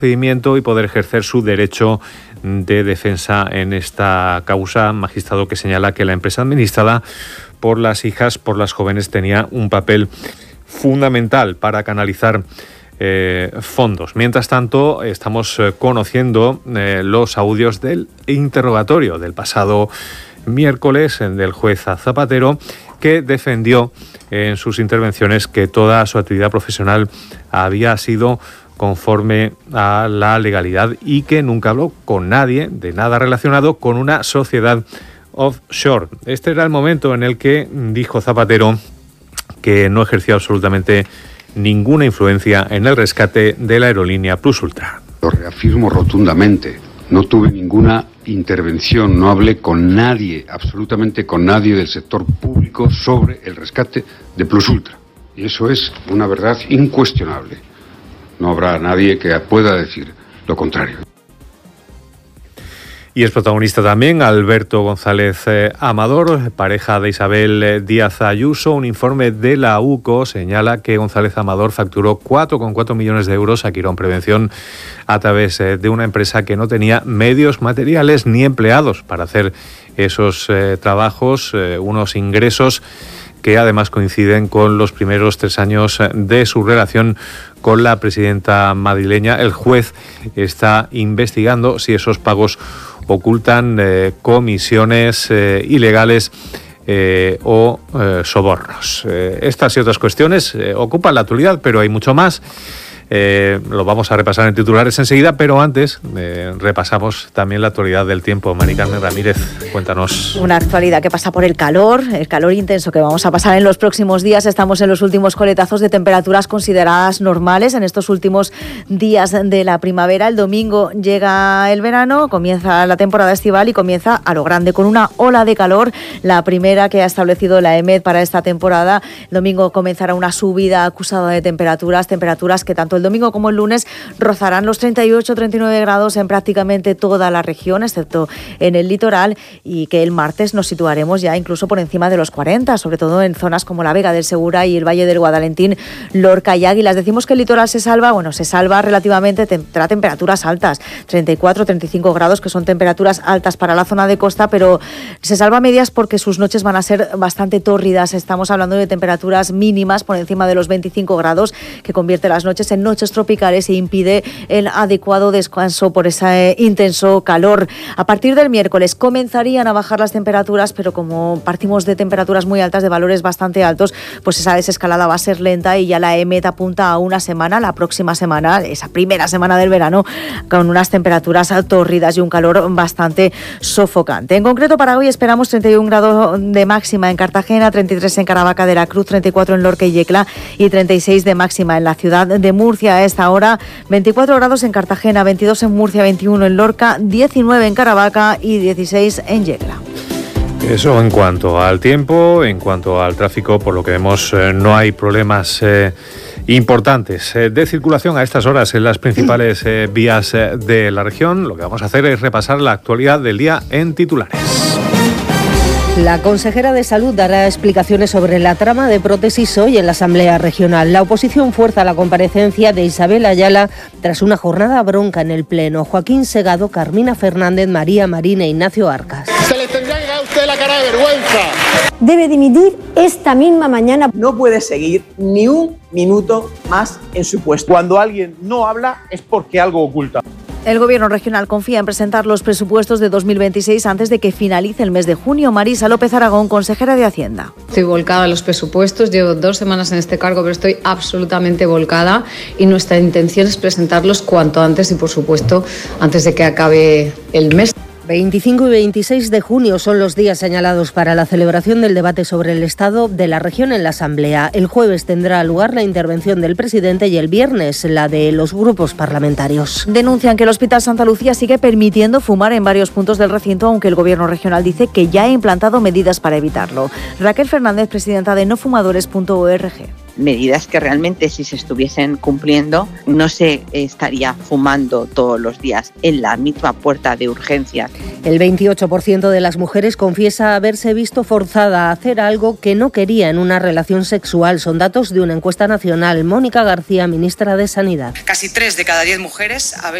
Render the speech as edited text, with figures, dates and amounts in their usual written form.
procedimiento y poder ejercer su derecho de defensa en esta causa. Magistrado que señala que la empresa administrada por las hijas, por las jóvenes, tenía un papel fundamental para canalizar fondos. Mientras tanto, estamos conociendo los audios del interrogatorio del pasado miércoles del juez Zapatero, que defendió en sus intervenciones que toda su actividad profesional había sido conforme a la legalidad y que nunca habló con nadie de nada relacionado con una sociedad offshore. Este era el momento en el que dijo Zapatero que no ejerció absolutamente ninguna influencia en el rescate de la aerolínea Plus Ultra. Lo reafirmo rotundamente. No tuve ninguna intervención, no hablé con nadie, absolutamente con nadie del sector público sobre el rescate de Plus Ultra. Y eso es una verdad incuestionable. No habrá nadie que pueda decir lo contrario. Y es protagonista también Alberto González Amador, pareja de Isabel Díaz Ayuso. Un informe de la UCO señala que González Amador facturó 4,4 millones de euros a Quirón Prevención a través de una empresa que no tenía medios materiales ni empleados para hacer esos trabajos, unos ingresos que además coinciden con los primeros 3 años de su relación con la presidenta madrileña. El juez está investigando si esos pagos ocultan comisiones ilegales o sobornos. Estas y otras cuestiones ocupan la actualidad, pero hay mucho más. Lo vamos a repasar en titulares enseguida, pero antes repasamos también la actualidad del tiempo. Mari Carmen Ramírez, cuéntanos. Una actualidad que pasa por el calor intenso que vamos a pasar en los próximos días. Estamos en los últimos coletazos de temperaturas consideradas normales en estos últimos días de la primavera. El domingo llega el verano, comienza la temporada estival y comienza a lo grande con una ola de calor, la primera que ha establecido la EMET para esta temporada. El domingo comenzará una subida acusada de temperaturas que tanto el domingo como el lunes rozarán los 38-39 grados en prácticamente toda la región, excepto en el litoral, y que el martes nos situaremos ya incluso por encima de los 40, sobre todo en zonas como la Vega del Segura y el Valle del Guadalentín, Lorca y Águilas. Decimos que el litoral se salva relativamente, tendrá temperaturas altas, 34-35 grados, que son temperaturas altas para la zona de costa, pero se salva a medias porque sus noches van a ser bastante tórridas. Estamos hablando de temperaturas mínimas por encima de los 25 grados, que convierte las noches en noches tropicales e impide el adecuado descanso por ese intenso calor. A partir del miércoles comenzarían a bajar las temperaturas, pero como partimos de temperaturas muy altas, de valores bastante altos, pues esa desescalada va a ser lenta y ya la EMET apunta a una semana, la próxima semana, esa primera semana del verano, con unas temperaturas tórridas y un calor bastante sofocante. En concreto, para hoy esperamos 31 grados de máxima en Cartagena, 33 en Caravaca de la Cruz, 34 en Lorca y Yecla y 36 de máxima en la ciudad de Murcia. A esta hora, 24 grados en Cartagena, 22 en Murcia, 21 en Lorca, 19 en Caravaca y 16 en Yecla. Eso en cuanto al tiempo. En cuanto al tráfico, por lo que vemos, no hay problemas importantes de circulación a estas horas en las principales vías de la región. Lo que vamos a hacer es repasar la actualidad del día en titulares. La consejera de Salud dará explicaciones sobre la trama de prótesis hoy en la Asamblea Regional. La oposición fuerza la comparecencia de Isabel Ayala tras una jornada bronca en el Pleno. Joaquín Segado, Carmina Fernández, María Marín e Ignacio Arcas. Se le tendría que caer a usted la cara de vergüenza. Debe dimitir esta misma mañana. No puede seguir ni un minuto más en su puesto. Cuando alguien no habla es porque algo oculta. El Gobierno regional confía en presentar los presupuestos de 2026 antes de que finalice el mes de junio. Marisa López Aragón, consejera de Hacienda. Estoy volcada a los presupuestos, llevo 2 semanas en este cargo, pero estoy absolutamente volcada y nuestra intención es presentarlos cuanto antes y, por supuesto, antes de que acabe el mes. 25 y 26 de junio son los días señalados para la celebración del debate sobre el estado de la región en la Asamblea. El jueves tendrá lugar la intervención del presidente y el viernes la de los grupos parlamentarios. Denuncian que el Hospital Santa Lucía sigue permitiendo fumar en varios puntos del recinto, aunque el Gobierno regional dice que ya ha implantado medidas para evitarlo. Raquel Fernández, presidenta de nofumadores.org. medidas que realmente, si se estuviesen cumpliendo, no se estaría fumando todos los días en la misma puerta de urgencias. El 28% de las mujeres confiesa haberse visto forzada a hacer algo que no quería en una relación sexual. Son datos de una encuesta nacional. Mónica García, ministra de Sanidad. Casi 3 de cada 10 mujeres